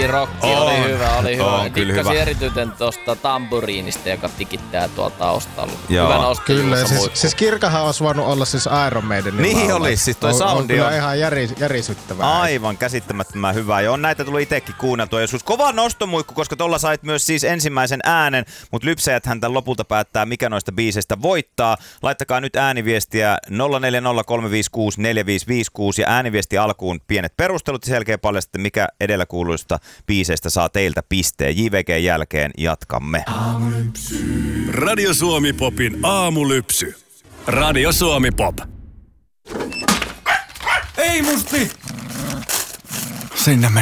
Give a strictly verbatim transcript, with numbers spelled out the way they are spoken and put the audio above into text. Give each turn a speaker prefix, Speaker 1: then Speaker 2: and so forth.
Speaker 1: Easy Rock oli hyvä, oli hyvä.
Speaker 2: On, kyllä
Speaker 1: Dikkasin
Speaker 2: hyvä.
Speaker 1: erityisen tuosta tamburiinista, joka tikittää tuolta taustalla.
Speaker 2: Joo.
Speaker 1: Hyvä nosto.
Speaker 3: Kyllä, siis, siis Kirkahan olisi voinut olla siis Iron Maidenin
Speaker 2: Niin
Speaker 3: laulaja.
Speaker 2: olisi, siis toi
Speaker 3: on,
Speaker 2: soundi
Speaker 3: on kyllä
Speaker 2: on-
Speaker 3: ihan järi, järisyttävää.
Speaker 2: Aivan käsittämättömän hyvää. Ja on näitä tullut itsekin kuunneltua joskus. Kova nostomuikku, koska tuolla sait myös siis ensimmäisen äänen, mutta lypsäjät hän tämän lopulta päättää, mikä noista biiseistä voittaa. Laittakaa nyt ääniviestiä nolla neljä nolla kolme viisi kuusi neljä viisi viisi kuusi ja ääniviesti alkuun pienet perustelut ja selkeä paljastatte, mikä edellä kuuluista biiseistä saa teiltä pisteen. J V G:n jälkeen jatkamme.
Speaker 4: Radio Suomi Popin aamulypsy. Radio Suomi Pop.
Speaker 5: Ei musti! Sinne meni